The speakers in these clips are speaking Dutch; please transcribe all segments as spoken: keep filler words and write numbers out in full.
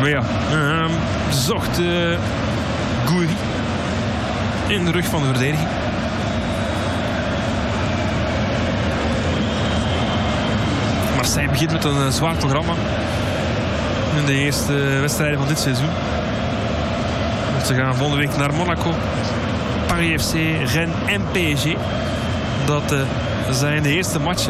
Maar ja, uh, zocht uh, Gouiri in de rug van de verdediging. Marseille begint met een uh, zwaar programma in de eerste wedstrijden van dit seizoen. Want ze gaan volgende week naar Monaco, Paris F C, Rennes en P S G. Dat uh, zijn de eerste matchen.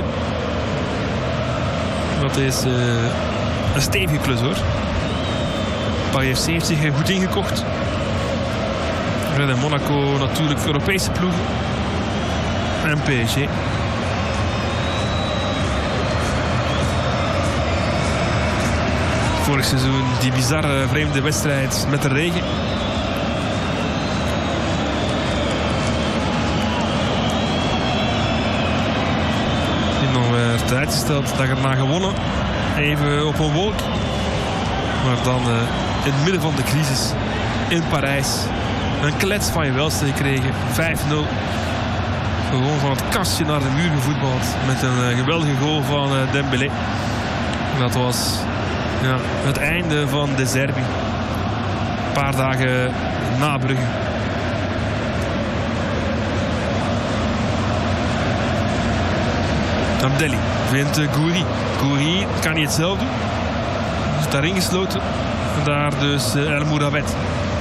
Dat is uh, een stevige klus hoor. Paris F C heeft zich goed ingekocht. Rennes en Monaco natuurlijk Europese ploegen. En P S G. Vorig seizoen die bizarre vreemde wedstrijd met de regen. Die nog werd uitgesteld, dag erna gewonnen. Even op een wolk. Maar dan uh, in het midden van de crisis in Parijs een klets van je welste gekregen. vijf nul. Gewoon van het kastje naar de muur gevoetbald. Met een uh, geweldige goal van uh, Dembélé. En dat was ja, het einde van De Zerbi. Een paar dagen na Brugge. Abdelli vindt uh, Gouiri. Gouiri kan niet het zelf doen. Is daarin gesloten. En daar dus uh, El Mouravet.